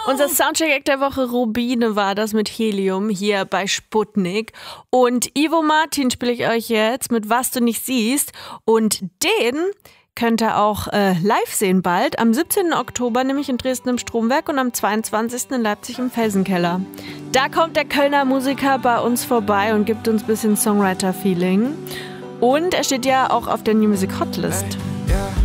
Unser Soundcheck der Woche Rubine war das mit Helium hier bei Sputnik. Und Ivo Martin spiele ich euch jetzt mit Was du nicht siehst. Und den könnt ihr auch live sehen bald. Am 17. Oktober nämlich in Dresden im Stromwerk und am 22. in Leipzig im Felsenkeller. Da kommt der Kölner Musiker bei uns vorbei und gibt uns ein bisschen Songwriter-Feeling. Und er steht ja auch auf der New Music Hotlist.